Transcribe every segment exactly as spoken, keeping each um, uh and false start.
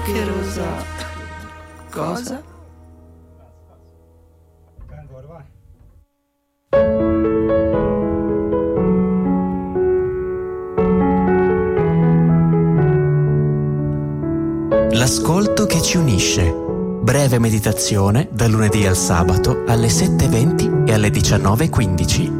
zuccherosa cosa? L'ascolto che ci unisce. Breve meditazione dal lunedì al sabato alle sette e venti e alle diciannove e quindici.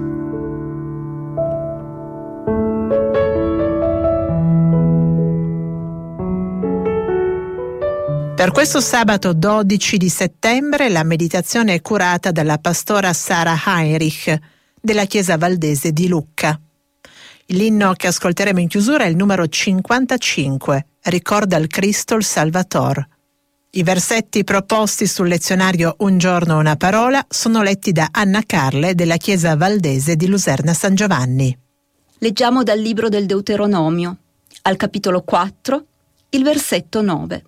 Per questo sabato dodici di settembre la meditazione è curata dalla pastora Sara Heinrich della Chiesa Valdese di Lucca. L'inno che ascolteremo in chiusura è il numero cinquantacinque, Ricorda il Cristo il Salvator. I versetti proposti sul lezionario Un giorno una parola sono letti da Anna Carle della Chiesa Valdese di Luserna San Giovanni. Leggiamo dal libro del Deuteronomio, al capitolo quattro, il versetto nove.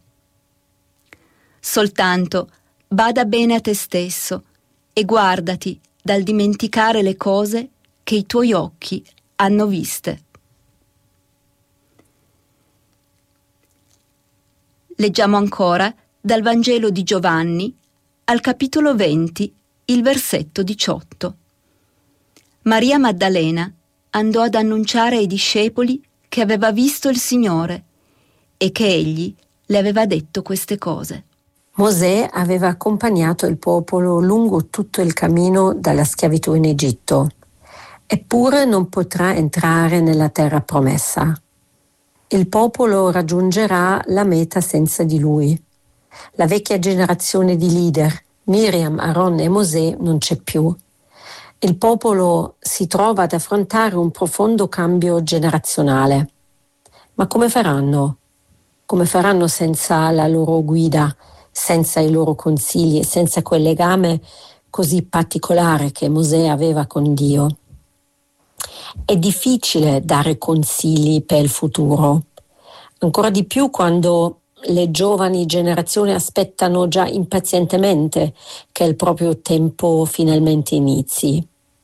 Soltanto bada bene a te stesso e guardati dal dimenticare le cose che i tuoi occhi hanno viste. Leggiamo ancora dal Vangelo di Giovanni, al capitolo venti, il versetto diciotto. Maria Maddalena andò ad annunciare ai discepoli che aveva visto il Signore e che egli le aveva detto queste cose. Mosè aveva accompagnato il popolo lungo tutto il cammino dalla schiavitù in Egitto, eppure non potrà entrare nella terra promessa. Il popolo raggiungerà la meta senza di lui. La vecchia generazione di leader, Miriam, Aaron e Mosè, non c'è più. Il popolo si trova ad affrontare un profondo cambio generazionale. Ma come faranno? Come faranno senza la loro guida, senza i loro consigli e senza quel legame così particolare che Mosè aveva con Dio? È difficile dare consigli per il futuro, ancora di più quando le giovani generazioni aspettano già impazientemente che il proprio tempo finalmente inizi.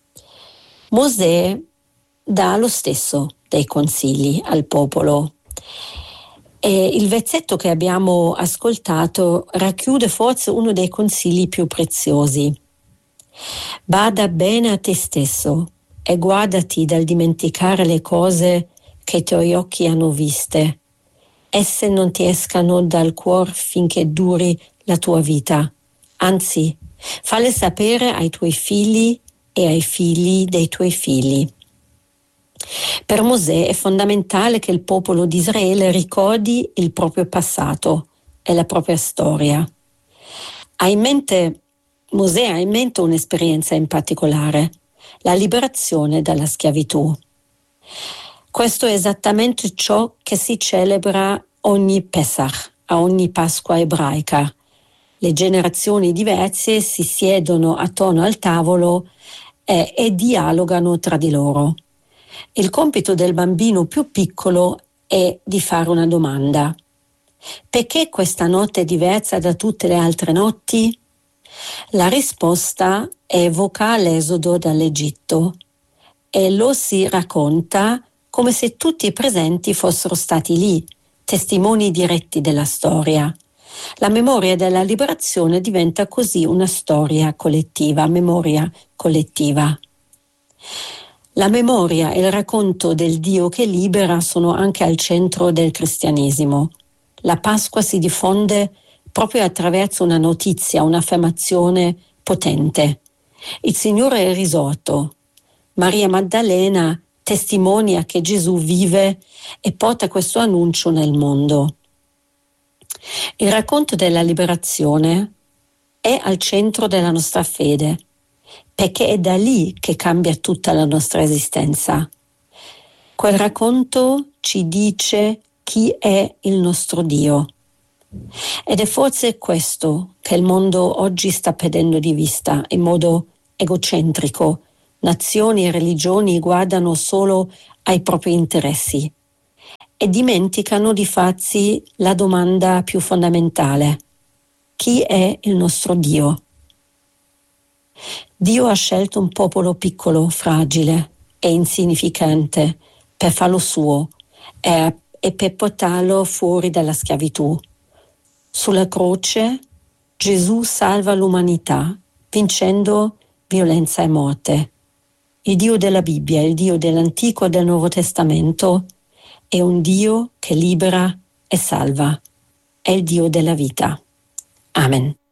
Mosè dà lo stesso dei consigli al popolo. E il versetto che abbiamo ascoltato racchiude forse uno dei consigli più preziosi. Bada bene a te stesso e guardati dal dimenticare le cose che i tuoi occhi hanno viste. Esse non ti escano dal cuore finché duri la tua vita. Anzi, falle sapere ai tuoi figli e ai figli dei tuoi figli. Per Mosè è fondamentale che il popolo di Israele ricordi il proprio passato e la propria storia. Ha in mente, Mosè ha in mente un'esperienza in particolare, la liberazione dalla schiavitù. Questo è esattamente ciò che si celebra ogni Pesach, a ogni Pasqua ebraica. Le generazioni diverse si siedono attorno al tavolo e, e dialogano tra di loro. Il compito del bambino più piccolo è di fare una domanda. Perché questa notte è diversa da tutte le altre notti? La risposta evoca l'esodo dall'Egitto e lo si racconta come se tutti i presenti fossero stati lì, testimoni diretti della storia. La memoria della liberazione diventa così una storia collettiva, memoria collettiva. La memoria e il racconto del Dio che libera sono anche al centro del cristianesimo. La Pasqua si diffonde proprio attraverso una notizia, un'affermazione potente. Il Signore è risorto. Maria Maddalena testimonia che Gesù vive e porta questo annuncio nel mondo. Il racconto della liberazione è al centro della nostra fede, perché è da lì che cambia tutta la nostra esistenza. Quel racconto ci dice chi è il nostro Dio. Ed è forse questo che il mondo oggi sta perdendo di vista in modo egocentrico. Nazioni e religioni guardano solo ai propri interessi e dimenticano di farsi la domanda più fondamentale: chi è il nostro Dio? Dio ha scelto un popolo piccolo, fragile e insignificante per farlo suo e, e per portarlo fuori dalla schiavitù. Sulla croce Gesù salva l'umanità vincendo violenza e morte. Il Dio della Bibbia, il Dio dell'Antico e del Nuovo Testamento, è un Dio che libera e salva. È il Dio della vita. Amen.